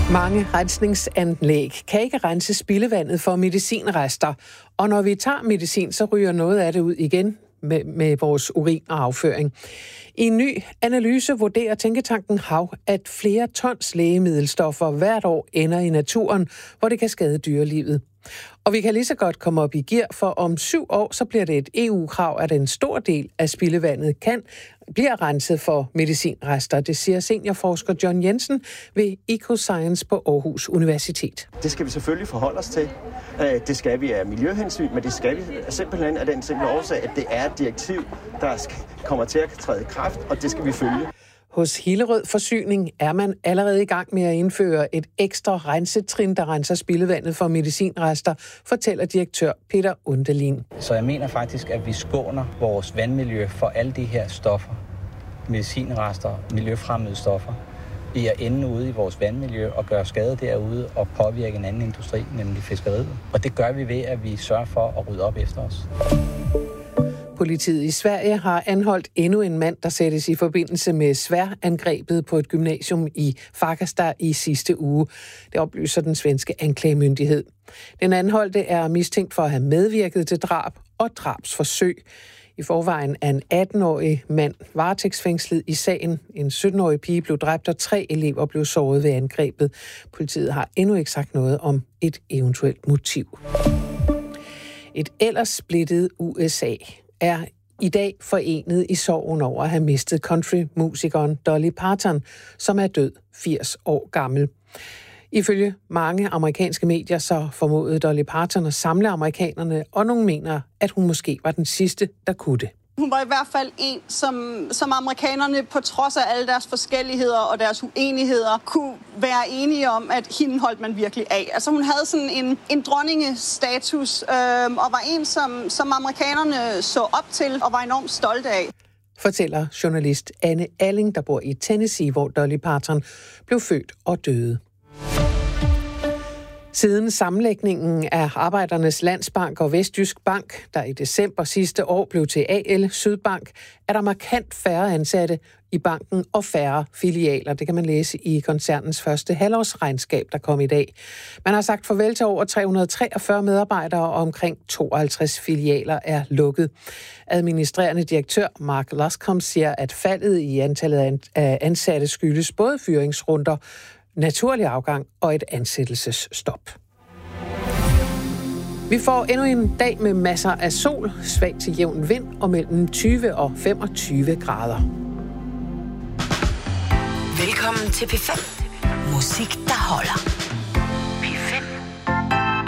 Mange rensningsanlæg kan ikke rense spildevandet for medicinrester, og når vi tager medicin, så ryger noget af det ud igen med vores urin og afføring. I en ny analyse vurderer tænketanken Hav, at flere tons lægemiddelstoffer hvert år ender i naturen, hvor det kan skade dyrelivet. Og vi kan lige så godt komme op i gear, for om 7 år, så bliver det et EU-krav, at en stor del af spildevandet bliver renset for medicinrester. Det siger seniorforsker John Jensen ved EcoScience på Aarhus Universitet. Det skal vi selvfølgelig forholde os til. Det skal vi af miljøhensyn, men det skal vi simpelthen af den simple årsag, at det er et direktiv, der kommer til at træde i kraft, og det skal vi følge. Hos Hillerød Forsyning er man allerede i gang med at indføre et ekstra rensetrin, der renser spildevandet for medicinrester, fortæller direktør Peter Undelin. Så jeg mener faktisk, at vi skåner vores vandmiljø for alle de her stoffer, medicinrester, miljøfremmede stoffer, i at ende ude i vores vandmiljø og gøre skade derude og påvirke en anden industri, nemlig fiskeriet. Og det gør vi ved, at vi sørger for at rydde op efter os. Politiet i Sverige har anholdt endnu en mand, der sættes i forbindelse med sværangrebet på et gymnasium i Fagersta i sidste uge. Det oplyser den svenske anklagemyndighed. Den anholdte er mistænkt for at have medvirket til drab og drabsforsøg. I forvejen er en 18-årig mand varetægtsfængslet i sagen. En 17-årig pige blev dræbt, og 3 elever blev såret ved angrebet. Politiet har endnu ikke sagt noget om et eventuelt motiv. Et ellers splittet USA er i dag forenet i sorgen over at have mistet countrymusikeren Dolly Parton, som er død 80 år gammel. Ifølge mange amerikanske medier så formodede Dolly Parton at samle amerikanerne, og nogle mener, at hun måske var den sidste, der kunne det. Hun var i hvert fald en, som amerikanerne på trods af alle deres forskelligheder og deres uenigheder kunne være enige om, at hende holdt man virkelig af. Altså hun havde sådan en dronningestatus og var en, som amerikanerne så op til og var enormt stolte af. Fortæller journalist Anne Alling, der bor i Tennessee, hvor Dolly Parton blev født og døde. Siden sammenlægningen af Arbejdernes Landsbank og Vestjysk Bank, der i december sidste år blev til AL Sydbank, er der markant færre ansatte i banken og færre filialer. Det kan man læse i koncernens første halvårsregnskab, der kom i dag. Man har sagt farvel til over 343 medarbejdere, og omkring 52 filialer er lukket. Administrerende direktør Mark Luscombe siger, at faldet i antallet af ansatte skyldes både fyringsrunder, naturlig afgang og et ansættelsesstop. Vi får endnu en dag med masser af sol, svag til jævn vind og mellem 20 og 25 grader. Velkommen til P5. Musik, der holder.